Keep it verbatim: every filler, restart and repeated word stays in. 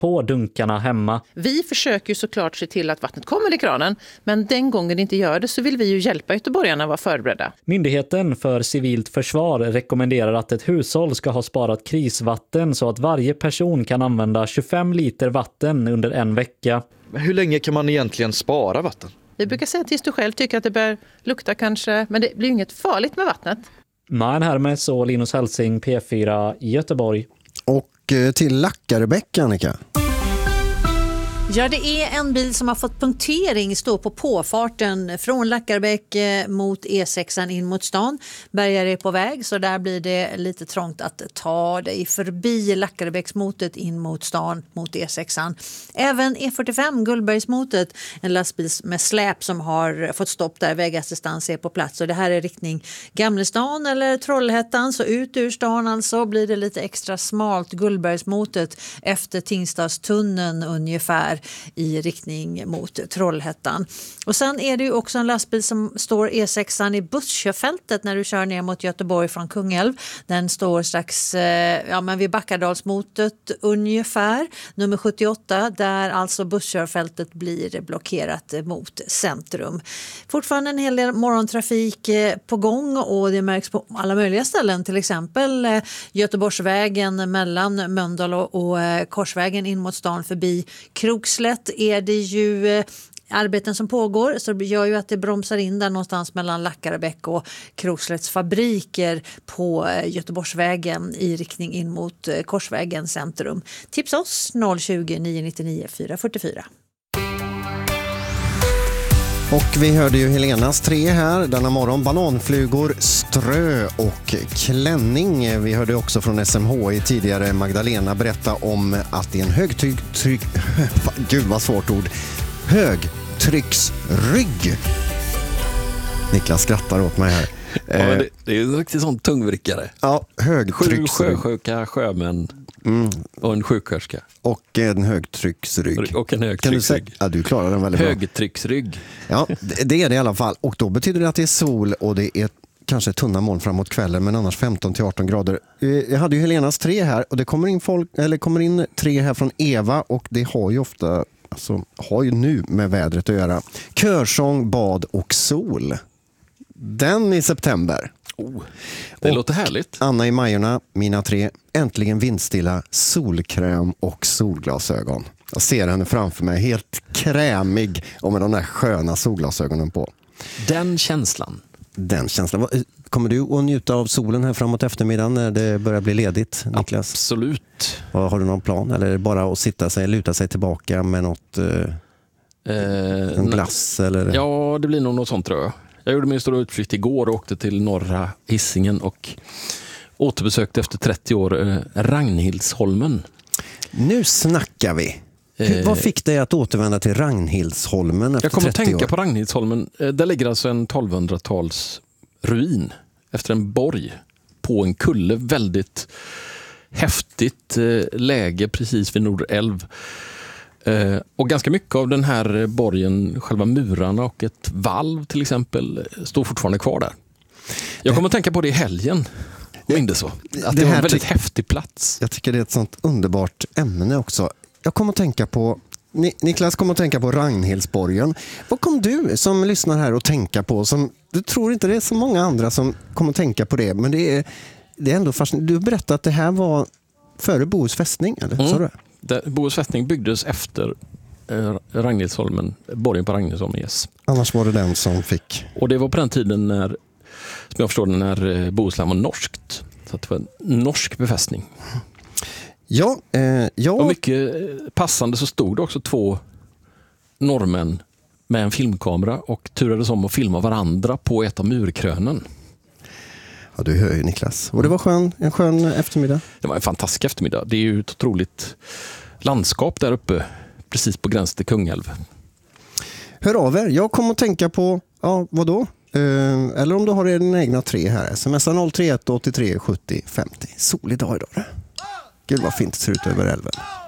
på dunkarna hemma. Vi försöker ju såklart se till att vattnet kommer i kranen, men den gången det inte gör det så vill vi ju hjälpa göteborgarna att vara förberedda. Myndigheten för civilt försvar rekommenderar att ett hushåll ska ha sparat krisvatten så att varje person kan använda tjugofem liter vatten under en vecka. Men hur länge kan man egentligen spara vatten? Vi brukar säga tills du själv tycker att det bör lukta kanske, men det blir ju inget farligt med vattnet. Men härmed så Linus Hälsing, P fyra i Göteborg. Och till Lackarbäck, Annika. Ja, det är en bil som har fått punktering stå på påfarten från Lackarbäck mot E sexan in mot stan. Bergar är på väg, så där blir det lite trångt att ta dig förbi Lackarbäcksmotet in mot stan mot E sexan. Även E fyrtiofem Gullbergsmotet, en lastbil med släp som har fått stopp där, vägassistans är på plats. Och det här är riktning Gamlestan eller Trollhättan, så ut ur stan alltså blir det lite extra smalt Gullbergsmotet efter Tingstadstunneln ungefär i riktning mot Trollhättan. Och sen är det ju också en lastbil som står E sexan i busskörfältet när du kör ner mot Göteborg från Kungälv. Den står strax ja, men vid Backardalsmotet ungefär, nummer sjuttioåtta, där alltså busskörfältet blir blockerat mot centrum. Fortfarande en hel del morgontrafik på gång och det märks på alla möjliga ställen, till exempel Göteborgsvägen mellan Mölndal och Korsvägen in mot stan förbi Krokslätt är det ju arbeten som pågår, så det gör ju att det bromsar in där någonstans mellan Lackarbäck och Krokslätts fabriker på Göteborgsvägen i riktning in mot Korsvägen centrum. Tipsa oss noll tjugo, nio nio nio, fyra fyra fyra. Och vi hörde ju Helenas tre här denna morgon. Bananflugor, strö och klänning. Vi hörde också från S M H I tidigare Magdalena berätta om att det är en högtryck... Tryck, gud vad svårt ord. Högtrycksrygg. Niklas skrattar åt mig här. Ja, men det, det är ju en riktigt sån tungvrickare. Ja, högtrycksrygg. Sju sjösjuka sjömän mm. och en sjuksköterska. Och en högtrycksrygg. Och en högtrycksrygg. Du ja, du klarar den väldigt bra. Högtrycksrygg. Ja, det är det i alla fall. Och då betyder det att det är sol och det är kanske tunna moln framåt kvällen, men annars femton till arton grader. Jag hade ju Helenas tre här och det kommer in, folk, eller kommer in tre här från Eva och det har ju ofta, alltså har ju nu med vädret att göra. Körsång, bad och sol. Den i september. Oh, det och låter härligt. Anna i Majorna, mina tre, äntligen vindstilla, solkräm och solglasögon. Jag ser henne framför mig, helt krämig och med de där sköna solglasögonen på. Den känslan. Den känslan. Kommer du att njuta av solen här framåt eftermiddagen när det börjar bli ledigt, Niklas? Absolut. Har du någon plan? Eller är det bara att sitta sig, luta sig tillbaka med något, eh, eh, en glass? Eller? Ja, det blir nog något sånt, tror jag. Jag gjorde min stora utflykt igår och åkte till norra Hisingen och återbesökte efter trettio år eh, Ragnhildsholmen. Nu snackar vi. Eh, Vad fick dig att återvända till Ragnhildsholmen efter jag kommer att tänka år? på Ragnhildsholmen. Eh, där ligger alltså en tolvhundratals ruin efter en borg på en kulle. Väldigt häftigt eh, läge precis vid Nordälv. Eh, och ganska mycket av den här borgen, själva murarna och ett valv till exempel, står fortfarande kvar där. Jag kommer att tänka på det i helgen. Minns så. Att det, det var en väldigt häftig plats. Jag tycker det är ett sånt underbart ämne också. Jag kommer att tänka på, Niklas kommer att tänka på Ragnhildsborgen. Vad kom du som lyssnar här att tänka på? Som, du tror inte det är så många andra som kommer att tänka på det, men det är, det är ändå fascinerande. Du berättade att det här var före Bohus fästning, eller? Mm. Så du? Det, Bohus fästning byggdes efter eh, Ragnhildsholmen, borgen på Ragnhildsholmen, yes. Annars var det den som fick. Och det var på den tiden när, som jag förstår det, när eh, Bohuslän var norskt. Så det var en norsk befästning. Ja, eh, ja. Och mycket passande så stod det också två norrmän med en filmkamera och turades om att filma varandra på ett av murkrönen. Ja, du hör ju, Niklas. Och det var skön, en skön eftermiddag. Det var en fantastisk eftermiddag. Det är ju ett otroligt landskap där uppe, precis på gränsen till Kungälv. Hör av er. Jag kommer att tänka på, ja, vad då? Uh, eller om du har dina egna tre här. Smsa noll tre ett åttiotre sjuttio femtio. Solig dag idag. Gud vad fint det ser ut över älven.